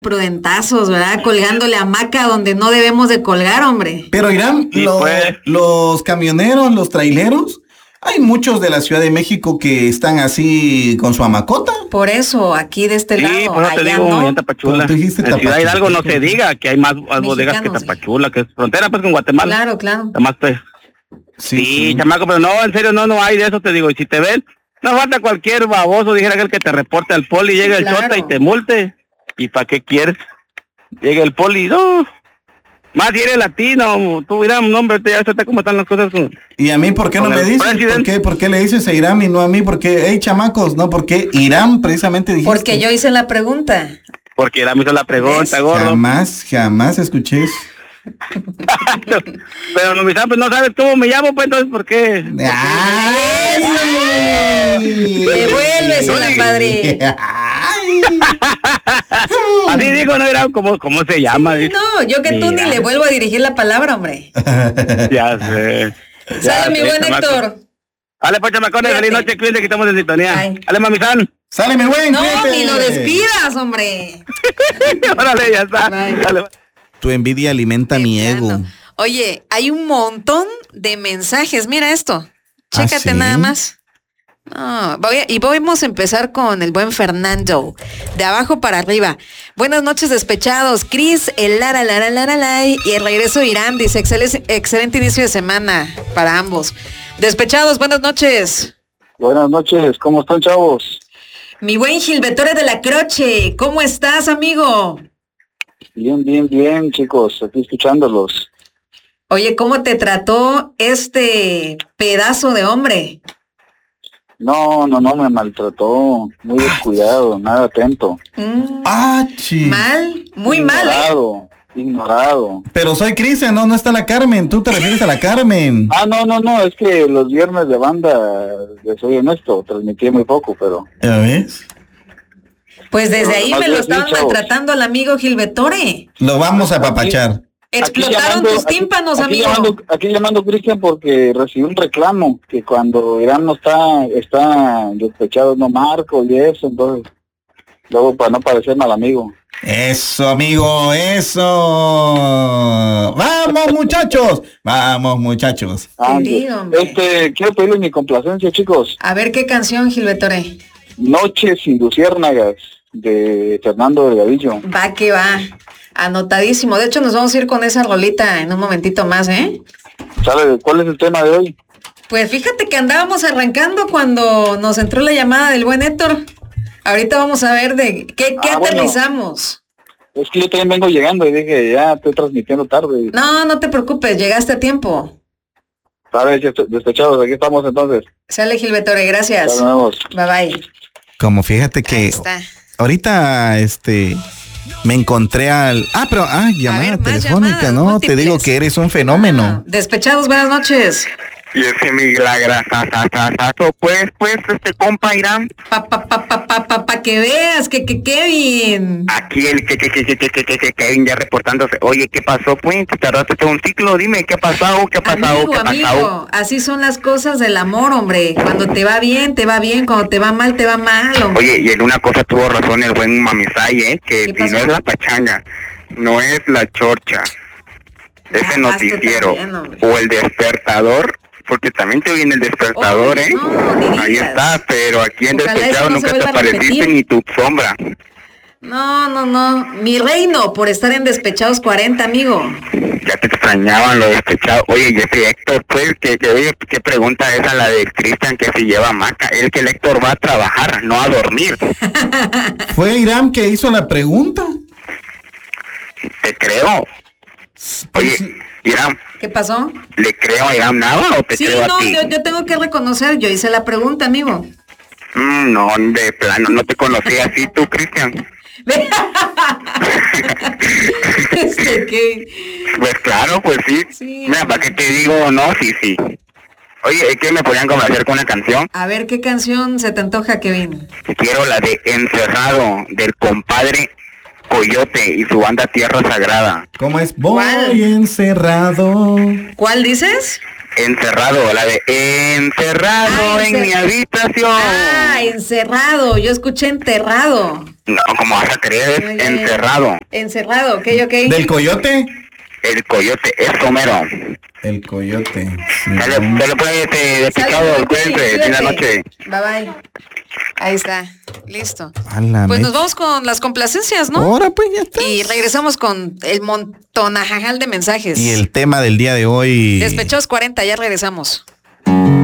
Prudentazos, ¿verdad? Colgándole hamaca donde no debemos de colgar, hombre. Pero Irán, Sí, pues. los camioneros, los traileros, hay muchos de la Ciudad de México que están así con su hamacota. Por eso, aquí de este Sí, lado, por eso te allá digo, no. en Tapachula. Tú dijiste En Ciudad Tapachula. Hidalgo no se diga que hay más bodegas que Mexicanos, Tapachula, que es frontera pues con Guatemala. Claro, claro. Además, pues, sí, chamaco, pero no, en serio, no hay de eso, te digo. Y si te ven, no falta cualquier baboso, dijera aquel que te reporte al poli, llega el Claro. chota y te multe. ¿Y para qué quieres? Llega el poli, no. Más si eres latino, tú dirás, no, hombre, ya está cómo están las cosas. ¿Y a mí por qué no Con me el dices? presidente. ¿Por qué le dices a Irán y no a mí? Porque, hey, chamacos, ¿no? Porque Irán precisamente dijiste. Porque yo hice la pregunta. Porque era me hizo la pregunta, ¿Ves? gordo. Jamás escuché eso. Pero no, pues no sabes cómo me llamo, pues entonces, ¿por qué? ¡Ay! Devuélvesela, padre. ¡Ay! Así digo, no era cómo se llama. Dice. No, yo que tú ni Mira. le vuelvo a dirigir la palabra, hombre. Ya sé. Sale, mi buen chamaco. Héctor. Dale, pues, chamacones, Cuídate. feliz noche, cuídense que estamos en sintonía. Bye. Dale, mamizán. ¡Sale, mi buen! No, cuídate. ni lo despidas, hombre. Órale, ya está. Bye. Dale. Tu envidia alimenta mi De ego. plano. Oye, hay un montón de mensajes. Mira esto. Chécate ¿sí? nada más. No, vamos a empezar con el buen Fernando. De abajo para arriba. Buenas noches, despechados. Cris, el Lara, y el regreso de Irán. Dice, excelente inicio de semana para ambos. Despechados, buenas noches. Buenas noches, ¿cómo están, chavos? Mi buen Gilbertore de la Croce, ¿cómo estás, amigo? Bien, chicos, aquí escuchándolos. Oye, ¿cómo te trató este pedazo de hombre? No, me maltrató, muy descuidado, nada atento. ¡Ah, chi! Mal, muy mal, ¿eh? Ignorado. Pero soy Cristian, no está la Carmen. Tú te refieres a la Carmen. No, es que los viernes de banda, les soy honesto, transmití muy poco, pero... ¿Ya ves? Pues desde Pero ahí más me lo bien, estaban sí, chavos. maltratando al amigo Gilbertore. Lo vamos a apapachar. Explotaron tus tímpanos, amigo. Aquí llamando Cristian porque recibí un reclamo que cuando Irán no está despechado no marco y eso, entonces luego para no parecer mal amigo. Eso, amigo, eso. Vamos, muchachos. Sí, hombre. Quiero pedirles mi complacencia, chicos. A ver qué canción, Gilbertore. Noches sin luciérnagas de Fernando Delgadillo. Va que va. Anotadísimo. De hecho, nos vamos a ir con esa rolita en un momentito más, ¿eh? ¿Sabe cuál es el tema de hoy? Pues fíjate que andábamos arrancando cuando nos entró la llamada del buen Héctor. Ahorita vamos a ver de qué bueno. aterrizamos. Es que yo también vengo llegando y dije, ya estoy transmitiendo tarde. No te preocupes, llegaste a tiempo. ¿Sabes? Despechados, aquí estamos entonces. Sale, Gilbertore, gracias. Ya nos vemos. Bye bye. Como fíjate Ahí que está. ahorita me encontré llamada más telefónica, llamadas ¿no? múltiples. Te digo que eres un fenómeno. Despechados, buenas noches. Y ese milagrasasasasazo, pues, compa Irán. Pa que veas que Kevin. Aquí el que Kevin ya reportándose. Oye, ¿qué pasó, pues? ¿Te tardaste todo un ciclo? Dime, ¿qué ha pasado? Amigo, así son las cosas del amor, hombre. Cuando te va bien, cuando te va mal, hombre. Oye, y en una cosa tuvo razón el buen Mamisay, que ¿Qué si pasó? no es la pachanga, no es la chorcha, ese vas tú noticiero, también, hombre. o el despertador, porque también te viene el despertador, Oye, no, ni Ahí digas. está, pero aquí en Ojalá Despechado eso no se nunca te vuelva a apareciste repetir. ni tu sombra. No. Mi reino por estar en Despechados 40, amigo. Ya te extrañaban los despechados. Oye, y ese Héctor, pues, oye, ¿qué pregunta es a la de Cristian que si lleva maca? El que el Héctor va a trabajar, no a dormir. ¿Fue Irán que hizo la pregunta? Te creo. Oye, Irán, ¿Qué pasó? ¿le creo a Irán nada o te Sí, creo no, a ti? yo tengo que reconocer, yo hice la pregunta, amigo. No, de plano, no te conocí así tú, Cristian. ¿Qué? Pues claro, pues sí. Sí, Mira, ¿para qué te digo? No, sí. Oye, ¿es que me podrían complacer con una canción? A ver, ¿qué canción se te antoja, Kevin? Quiero la de Encerrado, del compadre Coyote y su banda Tierra Sagrada. ¿Cómo es? ¿Cuál? Voy encerrado. ¿Cuál dices? Encerrado, la de encerrado en mi habitación. Encerrado, yo escuché enterrado. No, ¿cómo vas a creer? Es encerrado. Encerrado, ok. ¿Del coyote? El coyote, es Homero. El coyote. Sí, Se le puede despechado, cuídense, linda noche. Bye. Ahí está, listo. Pues nos vamos con las complacencias, ¿no? Ahora pues ya está. Y regresamos con el montonajajal de mensajes. Y el tema del día de hoy. Despechados 40, ya regresamos.